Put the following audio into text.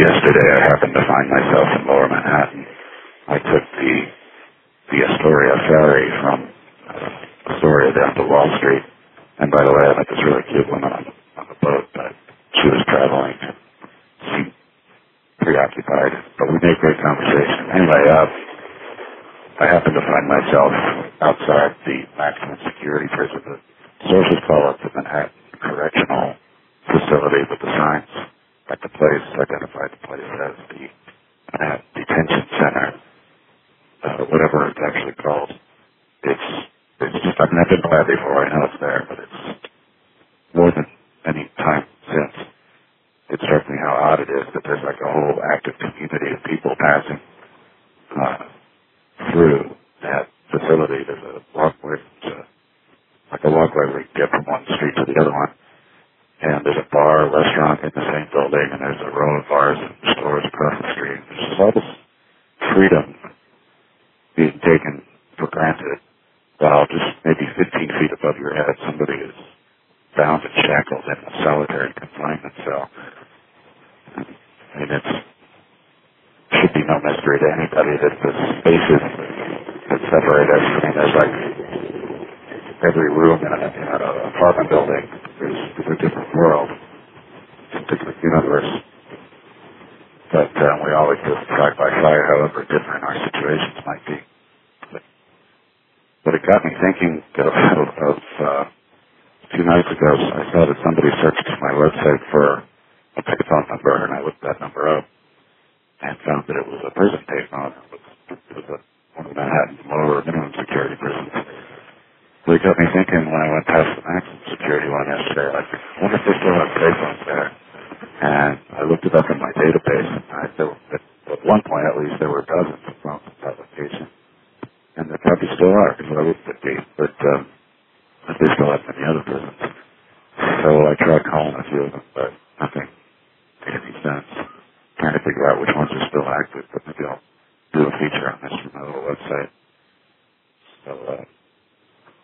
Yesterday I happened to find myself in Lower Manhattan. I took the Astoria ferry from Astoria down to Wall Street. And by the way, I met this really cute woman on the boat, but she was traveling and seemed preoccupied. But we made great conversation. Anyway, I happened to find myself outside the maximum security prison. The sources call it the Manhattan Correctional Facility, but the signs at the place identified the place as the Manhattan Detention Center, whatever it's actually called. It's just, I've never been by it before, I know it's there, but it's more than any time since. It struck me how odd it is that there's like a whole active community of people passing through that facility. There's a walkway, like a walkway where you can get from one street to the other one. And there's a bar, restaurant in the same building, and there's a row of bars and stores across the street. There's just all this freedom being taken for granted, while just maybe 15 feet above your head, somebody is bound and shackled in a solitary confinement cell. I mean, it should be no mystery to anybody that the spaces that separate us, I mean, there's like every room in an apartment building is a different world, it's a different universe. But we always live side by side, however different our situations might be. But it got me thinking of a few nights ago, I saw that somebody searched my website for a payphone number, and I looked that number up and found that it was a prison payphone. It was one of Manhattan's lower minimum security prisons. So it got me thinking when I went past the maximum security one yesterday, like, I wonder if they still have payphones there. And I looked it up in my database, and at one point at least there were dozens of phones in that location. And there probably still are, because I looked at these, but they still have many other prisons. So I tried calling a few of them, but nothing made any sense. Trying to figure out which ones are still active, but maybe I'll do a feature on this from my little website. So,